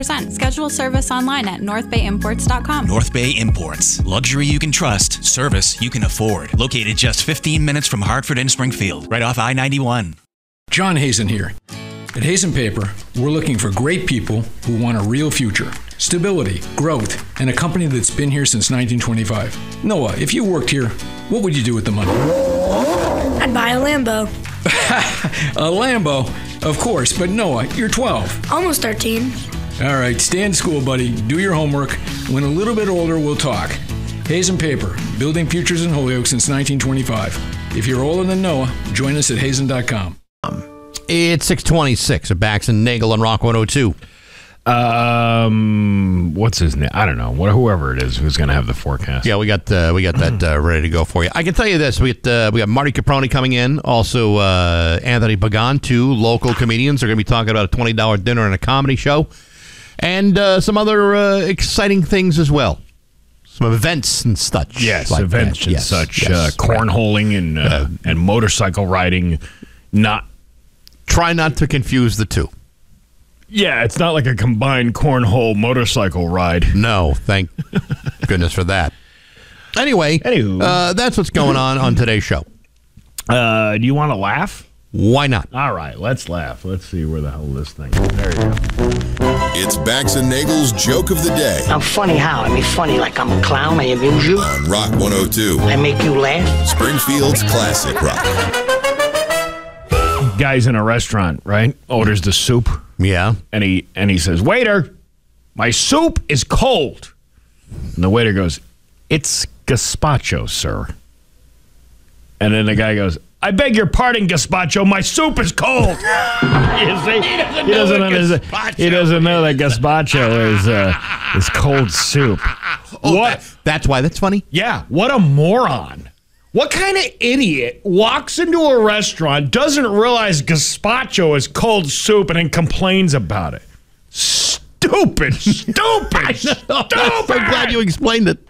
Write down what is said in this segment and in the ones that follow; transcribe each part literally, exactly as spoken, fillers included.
Schedule service online at north bay imports dot com. North Bay Imports. Luxury you can trust. Service you can afford. Located just fifteen minutes from Hartford and Springfield. Right off I ninety-one. John Hazen here. At Hazen Paper, we're looking for great people who want a real future, stability, growth, and a company that's been here since nineteen twenty-five. Noah, if you worked here, what would you do with the money? I'd buy a Lambo. A Lambo? Of course, but Noah, you're twelve. Almost thirteen. All right, stay in school, buddy. Do your homework. When a little bit older, we'll talk. Hazen Paper, building futures in Holyoke since nineteen twenty-five. If you're older than Noah, join us at hazen dot com. It's six twenty-six at Bax and Nagel on Rock one oh two. Um, what's his name? I don't know. What, whoever it is who's going to have the forecast. Yeah, we got uh, we got that uh, ready to go for you. I can tell you this: we got uh, we got Marty Caproni coming in, also uh, Anthony Pagan, two local comedians. They're going to be talking about a twenty dollar dinner and a comedy show, and uh, some other uh, exciting things as well. Some events and such. Yes, like events that. and yes, such. Yes, uh, cornholing and uh, uh, and motorcycle riding. Not. Try not to confuse the two. Yeah, it's not like a combined cornhole motorcycle ride. No, thank goodness for that. Anyway, Anywho. Uh, that's what's going on on today's show. Uh, do you want to laugh? Why not? All right, let's laugh. Let's see where the hell this thing is. There you go. It's Bax and Nagel's Joke of the Day. I'm funny how? I mean funny like I'm a clown, I amuse you. On Rock one oh two. I make you laugh. Springfield's classic rock. Guy's in a restaurant, right? Orders the soup. Yeah. And he and he says, "Waiter, my soup is cold." And the waiter goes, "It's gazpacho, sir." And then the guy goes, "I beg your pardon, gazpacho, my soup is cold." You see? He doesn't, he doesn't, know, he doesn't know that gazpacho is uh, is cold soup. Oh, what? That, that's why that's funny? Yeah, what a moron. What kind of idiot walks into a restaurant, doesn't realize gazpacho is cold soup, and then complains about it? Stupid, stupid, stupid. I'm so glad you explained it.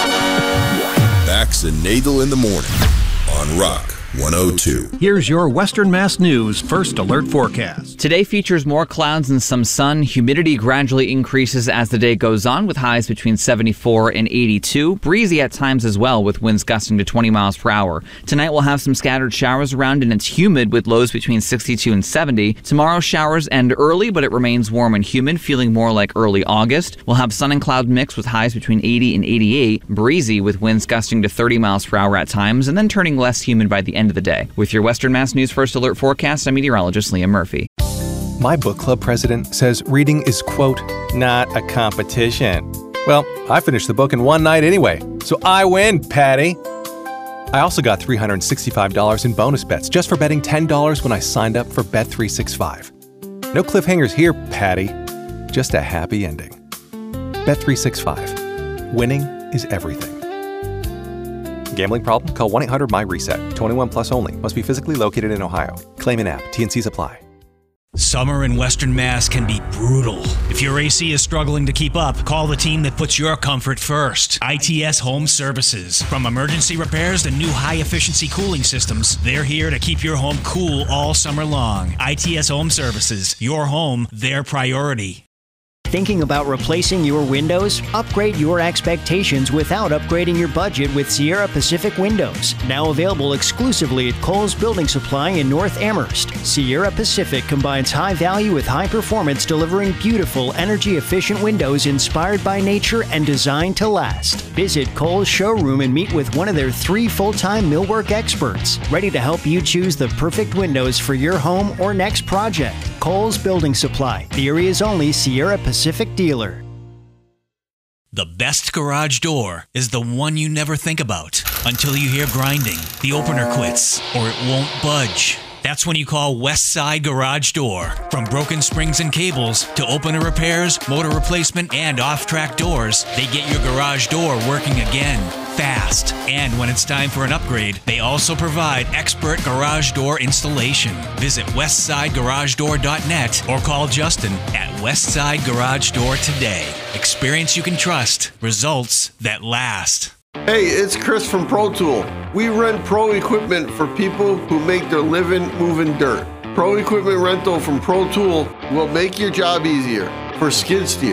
Bax and Nagel in the morning on Rock one oh two. Here's your Western Mass News First Alert Forecast. Today features more clouds and some sun. Humidity gradually increases as the day goes on, with highs between seventy-four and eighty-two. Breezy at times as well, with winds gusting to twenty miles per hour. Tonight we'll have some scattered showers around, and it's humid with lows between sixty-two and seventy. Tomorrow showers end early, but it remains warm and humid, feeling more like early August. We'll have sun and cloud mix with highs between eighty and eighty-eight. Breezy with winds gusting to thirty miles per hour at times, and then turning less humid by the end of the day. With your Western Mass News First Alert forecast, I'm meteorologist Liam Murphy. My book club president says reading is, quote, not a competition. Well, I finished the book in one night anyway, so I win, Patty. I also got three hundred sixty-five dollars in bonus bets just for betting ten dollars when I signed up for Bet three sixty-five. No cliffhangers here, Patty. Just a happy ending. Bet three sixty-five. Winning is everything. Gambling problem? Call one eight hundred M Y reset. twenty-one plus only. Must be physically located in Ohio. Claim in app. T N Cs apply. Summer in Western Mass can be brutal. If your A C is struggling to keep up, call the team that puts your comfort first. I T S Home Services. From emergency repairs to new high-efficiency cooling systems, they're here to keep your home cool all summer long. I T S Home Services. Your home, their priority. Thinking about replacing your windows? Upgrade your expectations without upgrading your budget with Sierra Pacific Windows. Now available exclusively at Kohl's Building Supply in North Amherst. Sierra Pacific combines high value with high performance, delivering beautiful, energy-efficient windows inspired by nature and designed to last. Visit Kohl's showroom and meet with one of their three full-time millwork experts, ready to help you choose the perfect windows for your home or next project. Kohl's Building Supply, the area's only Sierra Pacific dealer. The best garage door is the one you never think about until you hear grinding, the opener quits, or it won't budge. That's when you call Westside Garage Door. From broken springs and cables to opener repairs, motor replacement, and off-track doors, they get your garage door working again, fast. And when it's time for an upgrade, they also provide expert garage door installation. Visit westside garage door dot net or call Justin at Westside Garage Door today. Experience you can trust. Results that last. Hey, it's Chris from Pro Tool. We rent pro equipment for people who make their living moving dirt. Pro equipment rental from Pro Tool will make your job easier. for skid steer.